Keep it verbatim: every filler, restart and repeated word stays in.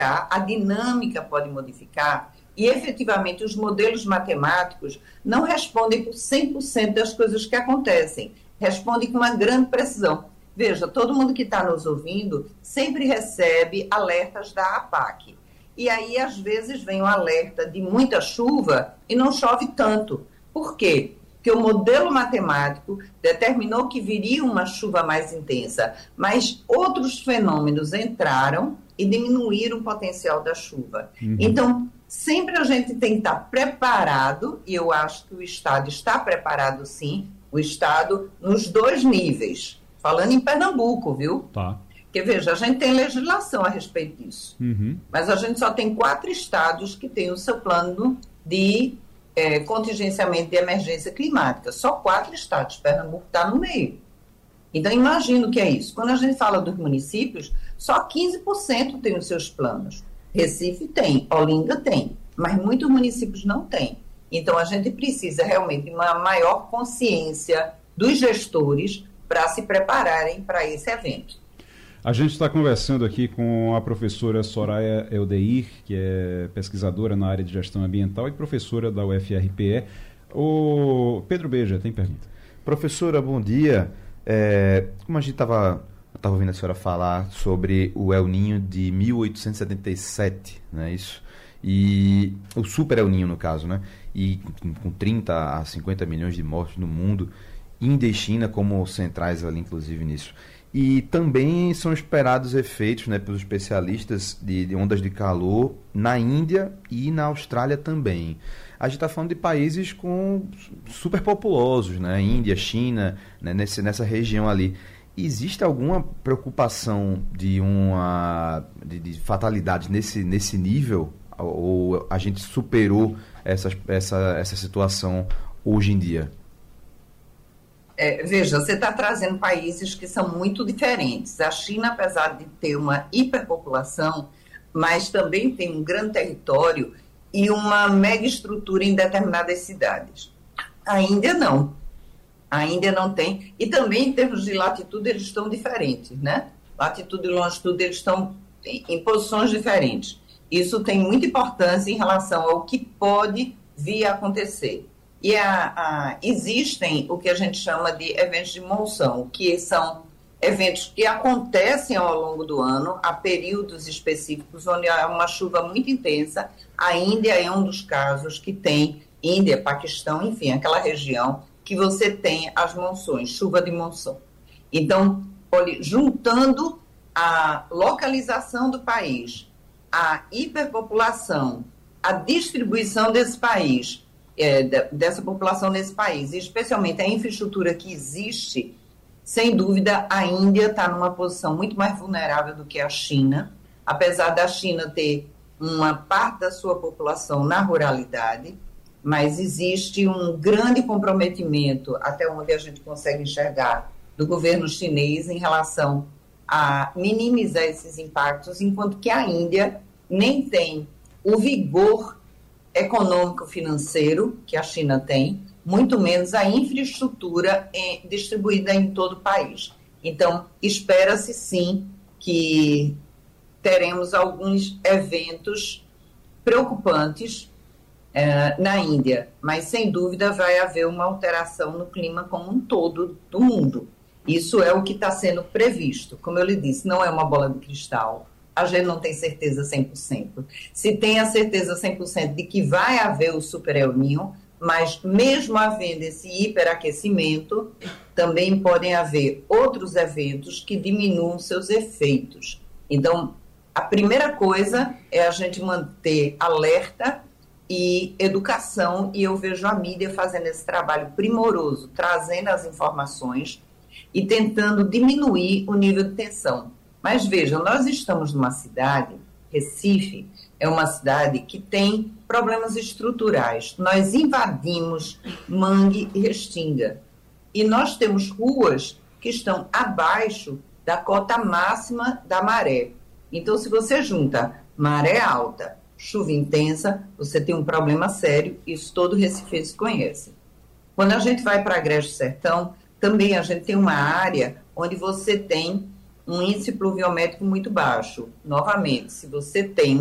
a dinâmica pode modificar e, efetivamente, os modelos matemáticos não respondem por cem por cento das coisas que acontecem, respondem com uma grande precisão. Veja, todo mundo que está nos ouvindo sempre recebe alertas da APAC. E aí, às vezes, vem um alerta de muita chuva e não chove tanto. Por quê? Porque o modelo matemático determinou que viria uma chuva mais intensa, mas outros fenômenos entraram e diminuíram o potencial da chuva. Uhum. Então, sempre a gente tem que estar preparado, e eu acho que o Estado está preparado sim, o Estado nos dois níveis, falando em Pernambuco, viu? Tá. Porque, veja, a gente tem legislação a respeito disso, uhum. mas a gente só tem quatro estados que têm o seu plano de é, contingenciamento de emergência climática. Só quatro estados, Pernambuco está no meio. Então, imagina o que é isso. Quando a gente fala dos municípios, só quinze por cento tem os seus planos. Recife tem, Olinda tem, mas muitos municípios não têm. Então, a gente precisa realmente de uma maior consciência dos gestores para se prepararem para esse evento. A gente está conversando aqui com a professora Soraya Eldeir, que é pesquisadora na área de gestão ambiental e professora da U F R P E. O Pedro Beja, tem pergunta? Professora, bom dia. É, como a gente estava estava ouvindo a senhora falar sobre o El Niño de mil oitocentos e setenta e sete, não é isso? E o Super El Niño, no caso, né? E com trinta a cinquenta milhões de mortes no mundo, Índia e China como centrais ali, inclusive, nisso. E também são esperados efeitos, né, pelos especialistas de, de ondas de calor na Índia e na Austrália também. A gente está falando de países com superpopulosos, né, Índia, China, né, nesse, nessa região ali. Existe alguma preocupação de uma de, de fatalidades nesse, nesse nível? Ou a gente superou essa, essa, essa situação hoje em dia? É, veja, você está trazendo países que são muito diferentes. A China, apesar de ter uma hiperpopulação, mas também tem um grande território e uma mega estrutura em determinadas cidades. A Índia não. A Índia não tem. E também, em termos de latitude, eles estão diferentes, né? Latitude e longitude, eles estão em posições diferentes. Isso tem muita importância em relação ao que pode vir a acontecer. E a, a, existem o que a gente chama de eventos de monção, que são eventos que acontecem ao longo do ano, há períodos específicos onde há uma chuva muito intensa. A Índia é um dos casos que tem, Índia, Paquistão, enfim, aquela região que você tem as monções, chuva de monção. Então, olha, juntando a localização do país, a hiperpopulação, a distribuição desse país, É, dessa população nesse país, e especialmente a infraestrutura que existe, sem dúvida a Índia está numa posição muito mais vulnerável do que a China, apesar da China ter uma parte da sua população na ruralidade, mas existe um grande comprometimento, até onde a gente consegue enxergar, do governo chinês em relação a minimizar esses impactos, enquanto que a Índia nem tem o vigor econômico-financeiro que a China tem, muito menos a infraestrutura em, distribuída em todo o país. Então, espera-se sim que teremos alguns eventos preocupantes eh, na Índia, mas sem dúvida vai haver uma alteração no clima como um todo do mundo. Isso é o que está sendo previsto. Como eu lhe disse, não é uma bola de cristal. A gente não tem certeza cem por cento. Se tem a certeza cem por cento de que vai haver o Super El Niño, mas mesmo havendo esse hiperaquecimento, também podem haver outros eventos que diminuam seus efeitos. Então, a primeira coisa é a gente manter alerta e educação, e eu vejo a mídia fazendo esse trabalho primoroso, trazendo as informações e tentando diminuir o nível de tensão. Mas vejam, nós estamos numa cidade, Recife é uma cidade que tem problemas estruturais. Nós invadimos Mangue e Restinga. E nós temos ruas que estão abaixo da cota máxima da maré. Então, se você junta maré alta, chuva intensa, você tem um problema sério, isso todo recifense conhece. Quando a gente vai para Agreste do Sertão, também a gente tem uma área onde você tem um índice pluviométrico muito baixo. Novamente, se você tem